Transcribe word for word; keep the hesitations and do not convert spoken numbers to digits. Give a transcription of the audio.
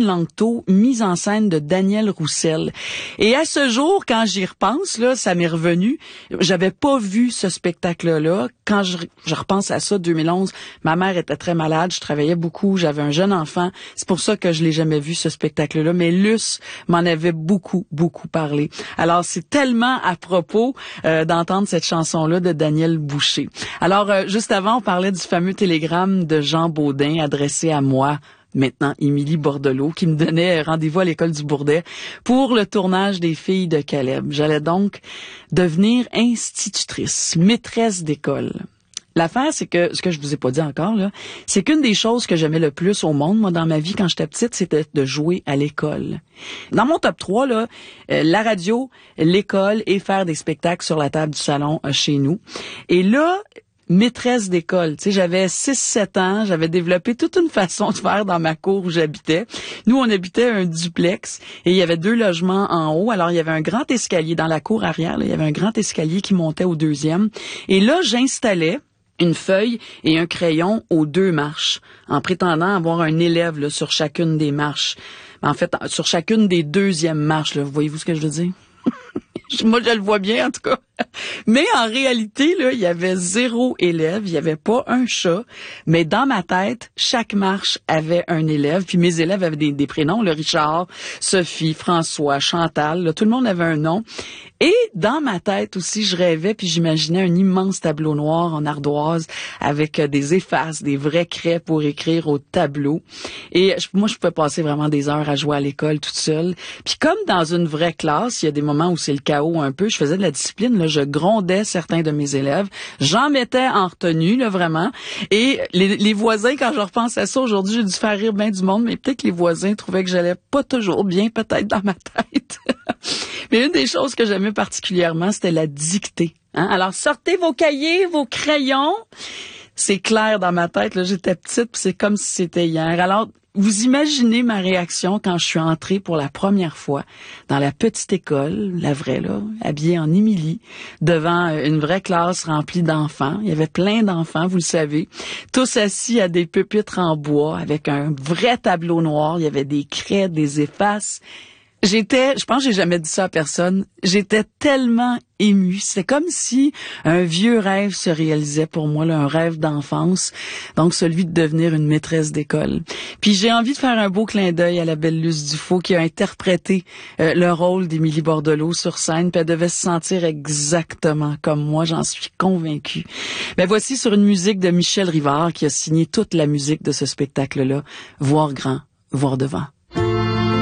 Langto, mise en scène de Daniel Roussel. Et à ce jour, quand j'y repense, là, ça m'est revenu. J'avais pas vu ce spectacle-là. Quand je, je repense à ça, deux mille onze, ma mère était très malade, je travaillais beaucoup, j'avais un jeune enfant. C'est pour ça que je l'ai jamais vu, ce spectacle-là. Mais Luce m'en avait beaucoup, beaucoup parlé. Alors, c'est tellement à propos euh, d'entendre cette chanson-là de Daniel Boucher. Alors, euh, juste avant, on parlait du fameux télégramme de Jean Baudin adressé à moi, maintenant Émilie Bordelot, qui me donnait rendez-vous à l'école du Bourdet pour le tournage des Filles de Caleb. J'allais donc devenir institutrice, maîtresse d'école. L'affaire, c'est que, ce que je vous ai pas dit encore, là, c'est qu'une des choses que j'aimais le plus au monde, moi, dans ma vie, quand j'étais petite, c'était de jouer à l'école. Dans mon top trois, là, euh, la radio, l'école et faire des spectacles sur la table du salon euh, chez nous. Et là, maîtresse d'école. Tu sais, j'avais six sept ans, j'avais développé toute une façon de faire dans ma cour où j'habitais. Nous, on habitait un duplex et il y avait deux logements en haut. Alors, il y avait un grand escalier dans la cour arrière. Là, il y avait un grand escalier qui montait au deuxième. Et là, j'installais une feuille et un crayon aux deux marches, en prétendant avoir un élève là, sur chacune des marches. En fait, sur chacune des deuxièmes marches. Là. Voyez-vous ce que je veux dire? Moi, je le vois bien, en tout cas. Mais en réalité, là, il y avait zéro élève, il y avait pas un chat. Mais dans ma tête, chaque marche avait un élève. Puis mes élèves avaient des, des prénoms, le Richard, Sophie, François, Chantal. Là, tout le monde avait un nom. Et dans ma tête aussi, je rêvais puis j'imaginais un immense tableau noir en ardoise avec des effaces, des vrais craies pour écrire au tableau. Et je, moi, je pouvais passer vraiment des heures à jouer à l'école toute seule. Puis comme dans une vraie classe, il y a des moments où c'est le chaos un peu. Je faisais de la discipline, là, je grondais certains de mes élèves. J'en mettais en retenue, là, vraiment. Et les, les voisins, quand je repense à ça aujourd'hui, j'ai dû faire rire bien du monde, mais peut-être que les voisins trouvaient que j'allais pas toujours bien, peut-être dans ma tête. Mais une des choses que j'aimais particulièrement, c'était la dictée. Hein? Alors, sortez vos cahiers, vos crayons. C'est clair dans ma tête. Là, j'étais petite, puis c'est comme si c'était hier. Alors, vous imaginez ma réaction quand je suis entrée pour la première fois dans la petite école, la vraie, là, habillée en Émilie, devant une vraie classe remplie d'enfants. Il y avait plein d'enfants, vous le savez, tous assis à des pupitres en bois, avec un vrai tableau noir. Il y avait des craies, des effaces. J'étais, je pense que j'ai jamais dit ça à personne, j'étais tellement émue. C'était comme si un vieux rêve se réalisait pour moi, là, un rêve d'enfance, donc celui de devenir une maîtresse d'école. Puis j'ai envie de faire un beau clin d'œil à la belle Luce Dufault qui a interprété euh, le rôle d'Émilie Bordelot sur scène, puis elle devait se sentir exactement comme moi, j'en suis convaincue. Mais voici sur une musique de Michel Rivard qui a signé toute la musique de ce spectacle-là, Voir grand, voir devant.